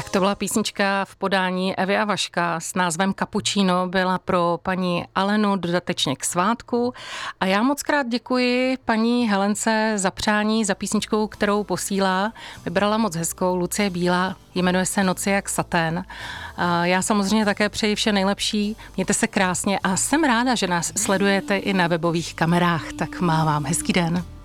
Tak to byla písnička v podání Evy a Vaška s názvem Cappuccino, byla pro paní Alenu dodatečně k svátku. A já moc krát děkuji paní Helence za přání, za písničku, kterou posílá. Vybrala moc hezkou, Lucie Bílá, jmenuje se Noci jak satén. A já samozřejmě také přeji vše nejlepší, mějte se krásně a jsem ráda, že nás sledujete i na webových kamerách, tak má vám hezký den.